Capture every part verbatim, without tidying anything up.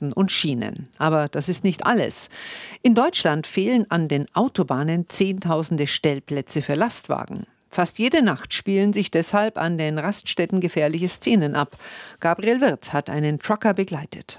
Straßen und Schienen. Aber das ist nicht alles. In Deutschland fehlen an den Autobahnen Zehntausende Stellplätze für Lastwagen. Fast jede Nacht spielen sich deshalb an den Raststätten gefährliche Szenen ab. Gabriel Wirth hat einen Trucker begleitet.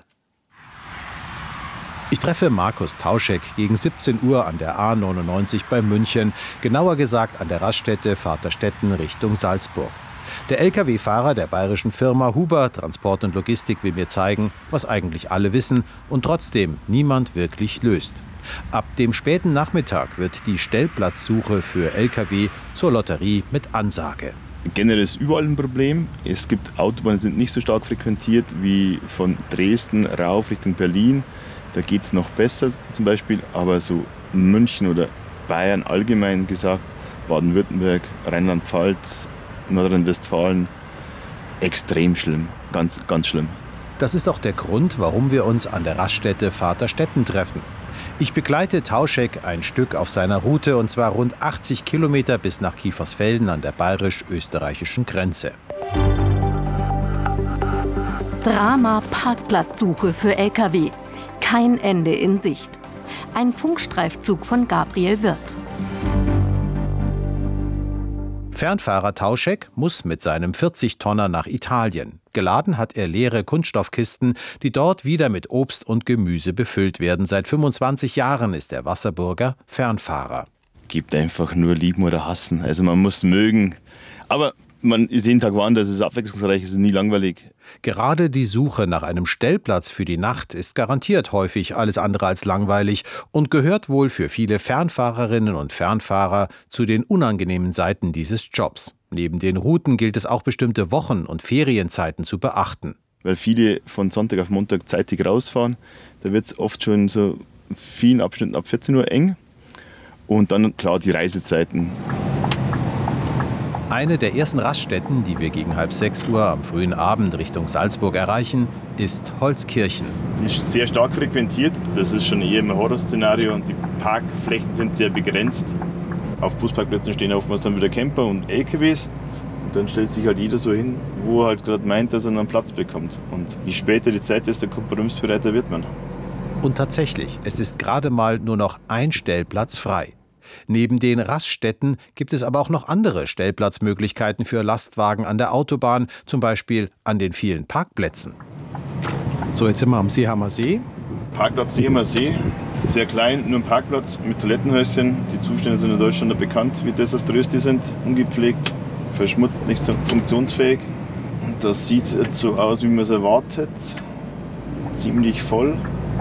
Ich treffe Markus Tauschek gegen siebzehn Uhr an der A neunundneunzig bei München, genauer gesagt an der Raststätte Vaterstetten Richtung Salzburg. Der L K W-Fahrer der bayerischen Firma Huber Transport und Logistik will mir zeigen, was eigentlich alle wissen und trotzdem niemand wirklich löst. Ab dem späten Nachmittag wird die Stellplatzsuche für L K W zur Lotterie mit Ansage. Generell ist überall ein Problem. Es gibt Autobahnen, die sind nicht so stark frequentiert wie von Dresden rauf Richtung Berlin. Da geht es noch besser zum Beispiel, aber so München oder Bayern allgemein gesagt, Baden-Württemberg, Rheinland-Pfalz, Nordrhein-Westfalen, extrem schlimm, ganz, ganz schlimm. Das ist auch der Grund, warum wir uns an der Raststätte Vaterstetten treffen. Ich begleite Tauschek ein Stück auf seiner Route, und zwar rund achtzig Kilometer bis nach Kiefersfelden an der bayerisch-österreichischen Grenze. Drama Parkplatzsuche für L K W. Kein Ende in Sicht. Ein Funkstreifzug von Gabriel Wirth. Fernfahrer Tauschek muss mit seinem vierzig-Tonner nach Italien. Geladen hat er leere Kunststoffkisten, die dort wieder mit Obst und Gemüse befüllt werden. Seit fünfundzwanzig Jahren ist der Wasserburger Fernfahrer. Gibt einfach nur lieben oder hassen. Also man muss mögen. Aber man ist jeden Tag woanders, es ist abwechslungsreich, es ist nie langweilig. Gerade die Suche nach einem Stellplatz für die Nacht ist garantiert häufig alles andere als langweilig und gehört wohl für viele Fernfahrerinnen und Fernfahrer zu den unangenehmen Seiten dieses Jobs. Neben den Routen gilt es auch bestimmte Wochen- und Ferienzeiten zu beachten. Weil viele von Sonntag auf Montag zeitig rausfahren, da wird es oft schon in so vielen Abschnitten ab vierzehn Uhr eng. Und dann klar die Reisezeiten. Eine der ersten Raststätten, die wir gegen halb sechs Uhr am frühen Abend Richtung Salzburg erreichen, ist Holzkirchen. Die ist sehr stark frequentiert, das ist schon eher ein Horrorszenario und die Parkflächen sind sehr begrenzt. Auf Busparkplätzen stehen oftmals dann wieder Camper und L K Ws. Und dann stellt sich halt jeder so hin, wo er halt gerade meint, dass er einen Platz bekommt. Und je später die Zeit, desto kompromissbereiter wird man. Und tatsächlich, es ist gerade mal nur noch ein Stellplatz frei. Neben den Raststätten gibt es aber auch noch andere Stellplatzmöglichkeiten für Lastwagen an der Autobahn, zum Beispiel an den vielen Parkplätzen. So, jetzt sind wir am Seehamer See. Parkplatz Seehamer See, sehr klein, nur ein Parkplatz mit Toilettenhäuschen. Die Zustände sind in Deutschland bekannt, wie desaströs die sind, ungepflegt, verschmutzt, nicht so funktionsfähig. Und das sieht jetzt so aus, wie man es erwartet, ziemlich voll.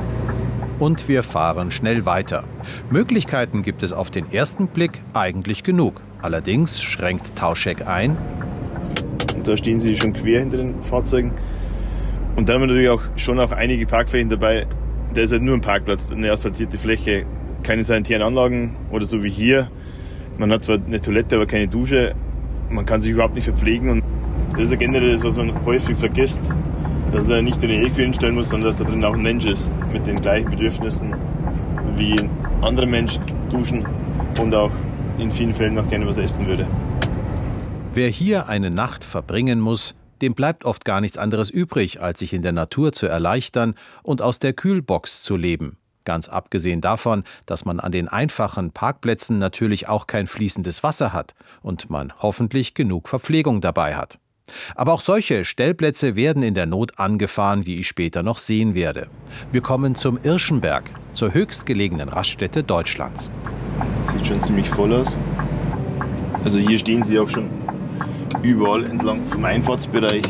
Und wir fahren schnell weiter. Möglichkeiten gibt es auf den ersten Blick eigentlich genug. Allerdings schränkt Tauschek ein. Und da stehen sie schon quer hinter den Fahrzeugen. Und dann haben wir natürlich auch schon auch einige Parkflächen dabei. Da ist halt nur ein Parkplatz, eine asphaltierte Fläche, keine sanitären Anlagen oder so wie hier. Man hat zwar eine Toilette, aber keine Dusche. Man kann sich überhaupt nicht verpflegen. Und das ist ja generell das, was man häufig vergisst. Dass er nicht nur den L K W hinstellen muss, sondern dass da drin auch ein Mensch ist mit den gleichen Bedürfnissen wie ein anderer Mensch, duschen und auch in vielen Fällen noch gerne was essen würde. Wer hier eine Nacht verbringen muss, dem bleibt oft gar nichts anderes übrig, als sich in der Natur zu erleichtern und aus der Kühlbox zu leben. Ganz abgesehen davon, dass man an den einfachen Parkplätzen natürlich auch kein fließendes Wasser hat und man hoffentlich genug Verpflegung dabei hat. Aber auch solche Stellplätze werden in der Not angefahren, wie ich später noch sehen werde. Wir kommen zum Irschenberg, zur höchstgelegenen Raststätte Deutschlands. Sieht schon ziemlich voll aus. Also hier stehen sie auch schon überall entlang vom Einfahrtsbereich.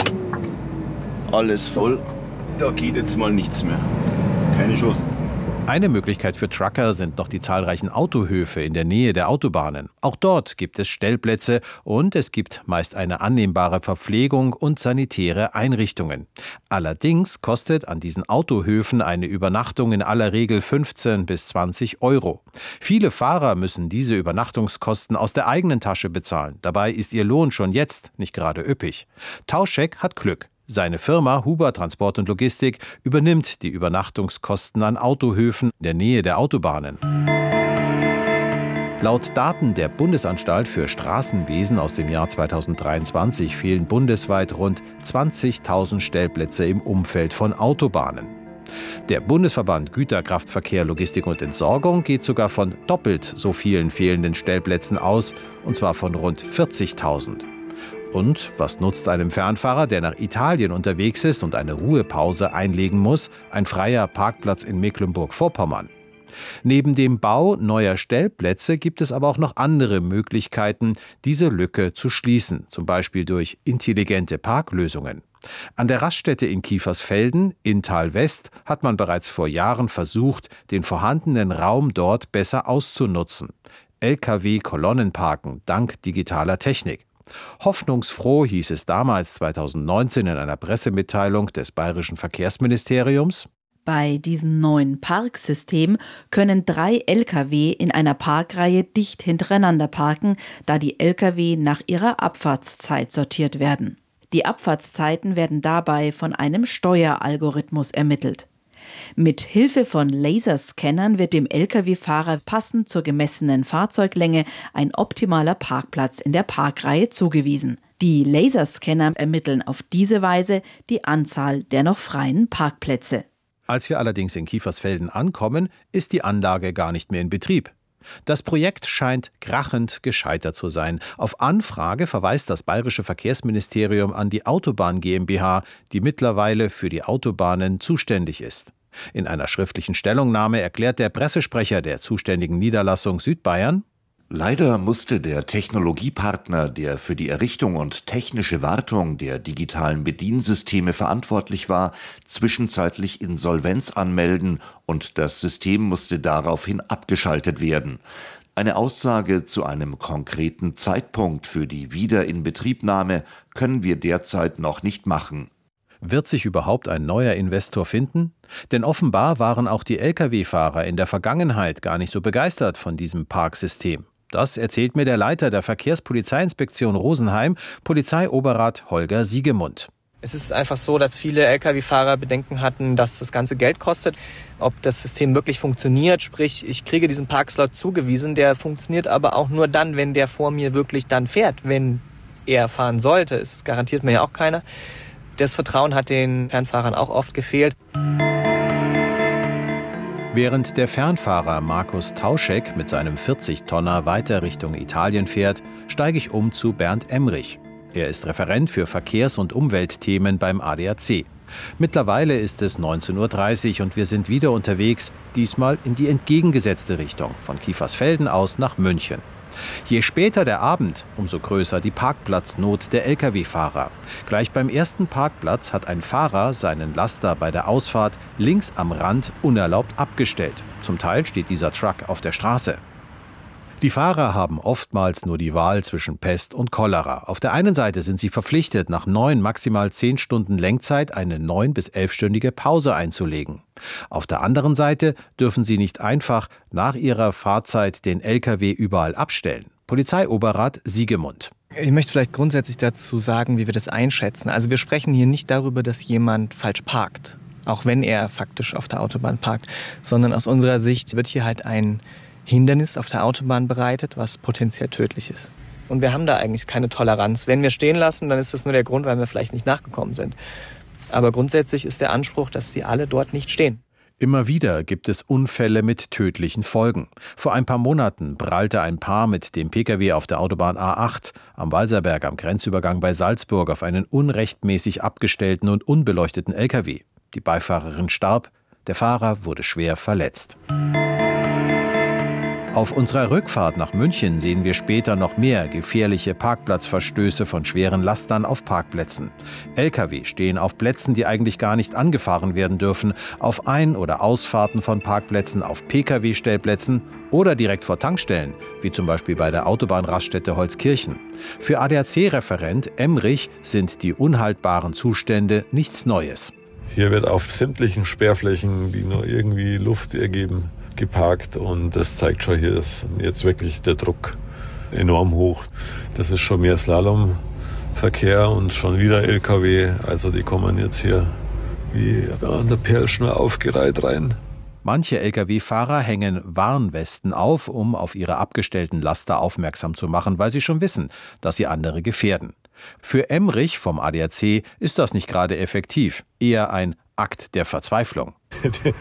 Alles voll. Da geht jetzt mal nichts mehr. Keine Chance. Eine Möglichkeit für Trucker sind noch die zahlreichen Autohöfe in der Nähe der Autobahnen. Auch dort gibt es Stellplätze und es gibt meist eine annehmbare Verpflegung und sanitäre Einrichtungen. Allerdings kostet an diesen Autohöfen eine Übernachtung in aller Regel fünfzehn bis zwanzig Euro. Viele Fahrer müssen diese Übernachtungskosten aus der eigenen Tasche bezahlen. Dabei ist ihr Lohn schon jetzt nicht gerade üppig. Tauschek hat Glück. Seine Firma Huber Transport und Logistik übernimmt die Übernachtungskosten an Autohöfen in der Nähe der Autobahnen. Laut Daten der Bundesanstalt für Straßenwesen aus dem Jahr zweitausenddreiundzwanzig fehlen bundesweit rund zwanzigtausend Stellplätze im Umfeld von Autobahnen. Der Bundesverband Güterkraftverkehr, Logistik und Entsorgung geht sogar von doppelt so vielen fehlenden Stellplätzen aus, und zwar von rund vierzigtausend. Und was nutzt einem Fernfahrer, der nach Italien unterwegs ist und eine Ruhepause einlegen muss, ein freier Parkplatz in Mecklenburg-Vorpommern? Neben dem Bau neuer Stellplätze gibt es aber auch noch andere Möglichkeiten, diese Lücke zu schließen, zum Beispiel durch intelligente Parklösungen. An der Raststätte in Kiefersfelden, Inntal West, hat man bereits vor Jahren versucht, den vorhandenen Raum dort besser auszunutzen. L K W-Kolonnenparken dank digitaler Technik. Hoffnungsfroh hieß es damals zweitausendneunzehn in einer Pressemitteilung des Bayerischen Verkehrsministeriums: Bei diesem neuen Parksystem können drei L K W in einer Parkreihe dicht hintereinander parken, da die L K W nach ihrer Abfahrtszeit sortiert werden. Die Abfahrtszeiten werden dabei von einem Steueralgorithmus ermittelt. Mit Hilfe von Laserscannern wird dem L K W-Fahrer passend zur gemessenen Fahrzeuglänge ein optimaler Parkplatz in der Parkreihe zugewiesen. Die Laserscanner ermitteln auf diese Weise die Anzahl der noch freien Parkplätze. Als wir allerdings in Kiefersfelden ankommen, ist die Anlage gar nicht mehr in Betrieb. Das Projekt scheint krachend gescheitert zu sein. Auf Anfrage verweist das Bayerische Verkehrsministerium an die Autobahn GmbH, die mittlerweile für die Autobahnen zuständig ist. In einer schriftlichen Stellungnahme erklärt der Pressesprecher der zuständigen Niederlassung Südbayern: Leider musste der Technologiepartner, der für die Errichtung und technische Wartung der digitalen Bediensysteme verantwortlich war, zwischenzeitlich Insolvenz anmelden und das System musste daraufhin abgeschaltet werden. Eine Aussage zu einem konkreten Zeitpunkt für die Wiederinbetriebnahme können wir derzeit noch nicht machen. Wird sich überhaupt ein neuer Investor finden? Denn offenbar waren auch die L K W-Fahrer in der Vergangenheit gar nicht so begeistert von diesem Parksystem. Das erzählt mir der Leiter der Verkehrspolizeiinspektion Rosenheim, Polizeioberrat Holger Siegemund. Es ist einfach so, dass viele L K W-Fahrer Bedenken hatten, dass das Ganze Geld kostet, ob das System wirklich funktioniert. Sprich, ich kriege diesen Parkslot zugewiesen, der funktioniert aber auch nur dann, wenn der vor mir wirklich dann fährt, wenn er fahren sollte. Das garantiert mir ja auch keiner. Das Vertrauen hat den Fernfahrern auch oft gefehlt. Während der Fernfahrer Markus Tauschek mit seinem vierzig-Tonner weiter Richtung Italien fährt, steige ich um zu Bernd Emrich. Er ist Referent für Verkehrs- und Umweltthemen beim A D A C. Mittlerweile ist es neunzehn Uhr dreißig und wir sind wieder unterwegs, diesmal in die entgegengesetzte Richtung, von Kiefersfelden aus nach München. Je später der Abend, umso größer die Parkplatznot der L K W-Fahrer. Gleich beim ersten Parkplatz hat ein Fahrer seinen Laster bei der Ausfahrt links am Rand unerlaubt abgestellt. Zum Teil steht dieser Truck auf der Straße. Die Fahrer haben oftmals nur die Wahl zwischen Pest und Cholera. Auf der einen Seite sind sie verpflichtet, nach neun, maximal zehn Stunden Lenkzeit eine neun- bis elfstündige Pause einzulegen. Auf der anderen Seite dürfen sie nicht einfach nach ihrer Fahrzeit den L K W überall abstellen. Polizeioberrat Siegemund. Ich möchte vielleicht grundsätzlich dazu sagen, wie wir das einschätzen. Also wir sprechen hier nicht darüber, dass jemand falsch parkt, auch wenn er faktisch auf der Autobahn parkt, sondern aus unserer Sicht wird hier halt ein Hindernis auf der Autobahn bereitet, was potenziell tödlich ist. Und wir haben da eigentlich keine Toleranz. Wenn wir stehen lassen, dann ist das nur der Grund, weil wir vielleicht nicht nachgekommen sind. Aber grundsätzlich ist der Anspruch, dass die alle dort nicht stehen. Immer wieder gibt es Unfälle mit tödlichen Folgen. Vor ein paar Monaten prallte ein Paar mit dem P K W auf der Autobahn A acht am Walserberg am Grenzübergang bei Salzburg auf einen unrechtmäßig abgestellten und unbeleuchteten L K W. Die Beifahrerin starb, der Fahrer wurde schwer verletzt. Auf unserer Rückfahrt nach München sehen wir später noch mehr gefährliche Parkplatzverstöße von schweren Lastern auf Parkplätzen. L K W stehen auf Plätzen, die eigentlich gar nicht angefahren werden dürfen, auf Ein- oder Ausfahrten von Parkplätzen, auf P K W-Stellplätzen oder direkt vor Tankstellen, wie zum Beispiel bei der Autobahnraststätte Holzkirchen. Für A D A C-Referent Emrich sind die unhaltbaren Zustände nichts Neues. Hier wird auf sämtlichen Sperrflächen, die nur irgendwie Luft ergeben, geparkt und das zeigt schon, hier ist jetzt wirklich der Druck enorm hoch. Das ist schon mehr Slalomverkehr und schon wieder L K W, also die kommen jetzt hier wie an der Perlschnur aufgereiht rein. Manche L K W-Fahrer hängen Warnwesten auf, um auf ihre abgestellten Laster aufmerksam zu machen, weil sie schon wissen, dass sie andere gefährden. Für Emrich vom A D A C ist das nicht gerade effektiv, eher ein Akt der Verzweiflung.